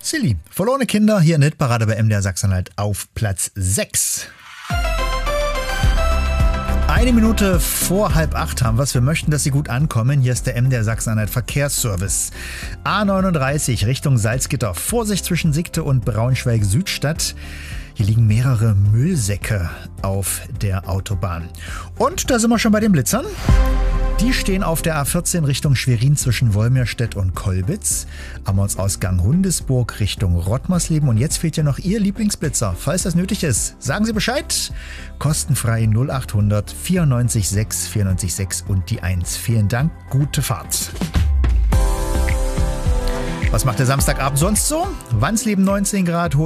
Silly, verlorene Kinder hier in der Hitparade bei MDR Sachsen-Anhalt auf Platz 6. 1 Minute vor 7:30 haben wir's. Wir möchten, dass Sie gut ankommen. Hier ist der MDR Sachsen-Anhalt Verkehrsservice. A39 Richtung Salzgitter. Vorsicht zwischen Siegte und Braunschweig-Südstadt. Hier liegen mehrere Müllsäcke auf der Autobahn. Und da sind wir schon bei den Blitzern. Die stehen auf der A14 Richtung Schwerin zwischen Wolmirstedt und Kolbitz. Am Ortsausgang Hundesburg Richtung Rottmarsleben. Und jetzt fehlt ja noch Ihr Lieblingsblitzer. Falls das nötig ist, sagen Sie Bescheid. Kostenfrei 0800 94 6 94 6 und die 1. Vielen Dank, gute Fahrt. Was macht der Samstagabend sonst so? Wandsleben 19 Grad.